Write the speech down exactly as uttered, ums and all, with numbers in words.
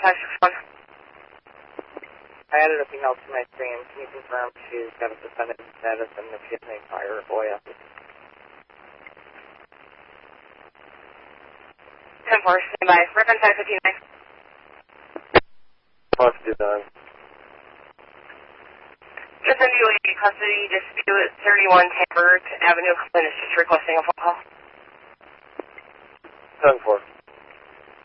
five six one. I added a female to my stream. Can you confirm she's got a suspended status and if she has any prior O A S? ten four, stand by. Recon five fifty-nine. five fifty-nine. Just a new custody dispute, thirty-one Tambert Avenue. Complaint is just requesting a phone call. ten four.